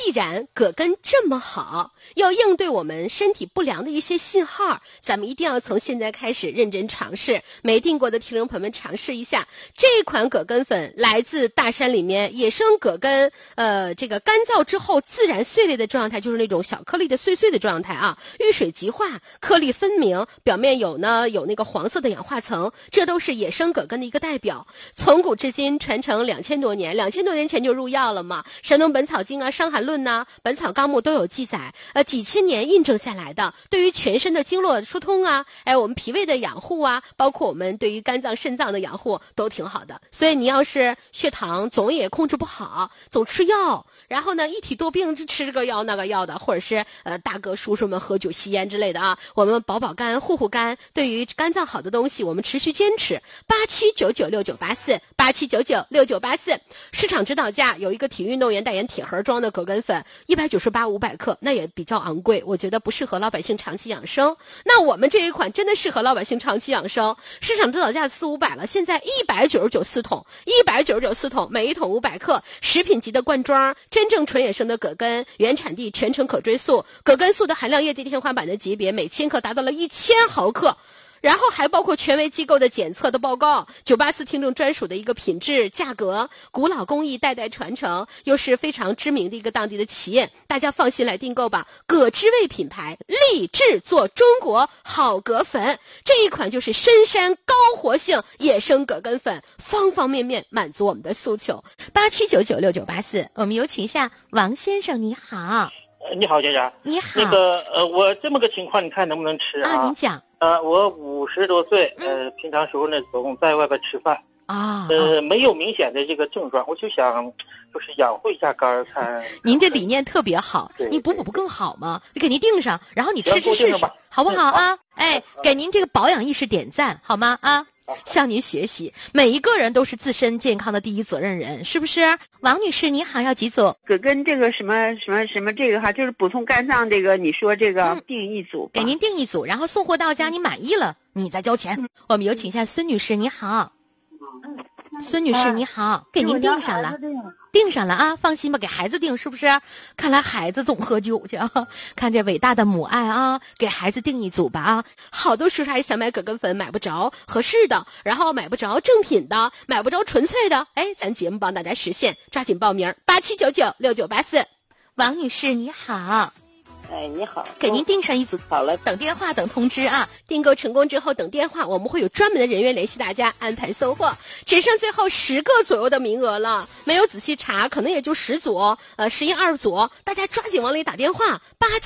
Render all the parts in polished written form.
既然葛根这么好，要应对我们身体不良的一些信号，咱们一定要从现在开始认真尝试。没订过的听众朋友们尝试一下这款葛根粉，来自大山里面野生葛根，这个干燥之后自然碎裂的状态，就是那种小颗粒的碎碎的状态啊，遇水即化，颗粒分明，表面有那个黄色的氧化层，这都是野生葛根的一个代表。从古至今传承2000多年，2000多年前就入药了嘛。山东本草经啊、伤寒论呐、本草纲目都有记载，几千年印证下来的，对于全身的经络疏通啊，我们脾胃的养护啊，包括我们对于肝脏肾脏的养护都挺好的。所以你要是血糖总也控制不好，总吃药，然后呢一体多病就吃这个药那个药的，或者是大哥叔叔们喝酒吸烟之类的啊，我们保肝护肝，对于肝脏好的东西我们持续坚持。87996984，87996984，市场指导价有一个体育运动员代言铁盒装的葛根粉198-500克，那也比较昂贵，我觉得不适合老百姓长期养生。那我们这一款真的适合老百姓长期养生，市场指导价400-500了，现在199四桶，199四桶，每一桶500克，食品级的罐装，真正纯野生的葛根，原产地全程可追溯，葛根素的含量业绩天花板的级别，每千克达到了1000毫克。然后还包括权威机构的检测的报告，984听众专属的一个品质价格，古老工艺代代传承，又是非常知名的一个当地的企业，大家放心来订购吧。葛之味品牌立志做中国好葛粉，这一款就是深山高活性野生葛根粉，方方面面满足我们的诉求。87996984，我们有请一下王先生，你好。 你好，娟娟。 你好。 我这么个情况，你看能不能吃啊？ 您讲。 我50多岁，平常时候呢总在外边吃饭啊，没有明显的这个症状，我就想就是养护一下肝看。 您这理念特别好，你补不更好吗？就给您定上，然后你吃试试，好不好啊？给您这个保养意识点赞好吗？啊。向您学习，每一个人都是自身健康的第一责任人，是不是？王女士，你好，要几组？ 葛根这个什么这个哈，就是补充肝脏这个，你说这个定一组， 给您定一组，然后送货到家，你满意了，你再交钱。我们有请一下孙女士，你好。孙女士你好，给您定上了，定上了啊，放心吧，给孩子定是不是？看来孩子总喝酒去啊，看这伟大的母爱啊，给孩子定一组吧啊。好多叔叔还想买葛根粉买不着合适的，然后买不着正品的，买不着纯粹的，咱节目帮大家实现，抓紧报名87996984。王女士你好。 你好， 给您订上一组， 好了， 等电话等通知啊。订购成功之后等电话，我们会有专门的人员联系大家安排送货。只剩最后10个左右的名额了，没有仔细查，可能也就10组，11、20组，大家抓紧往里打电话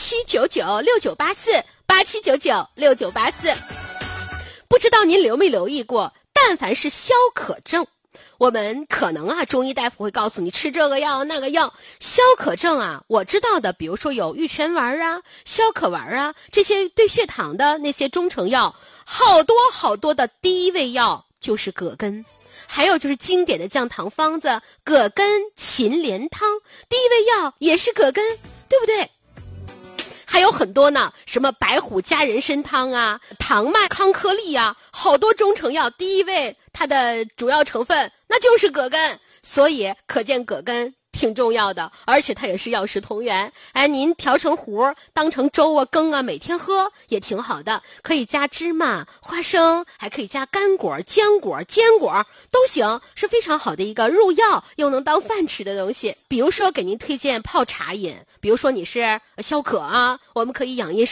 ，87996984，87996984。不知道您留没留意过，但凡是消渴症，我们可能中医大夫会告诉你吃这个药那个药。消渴症我知道的，比如说有玉泉丸啊、消渴丸啊，这些对血糖的那些中成药，好多好多的第一味药就是葛根。还有就是经典的降糖方子葛根秦连汤，第一味药也是葛根，对不对？还有很多呢，什么白虎加人参汤啊、糖麦康颗粒啊，好多中成药第一味它的主要成分那就是葛根，所以可见葛根挺重要的，而且它也是药食同源。您调成糊当成粥啊羹啊，每天喝也挺好的，可以加芝麻、花生，还可以加干果、浆果、坚果都行，是非常好的一个入药又能当饭吃的东西。比如说给您推荐泡茶饮，比如说你是消渴啊，我们可以养阴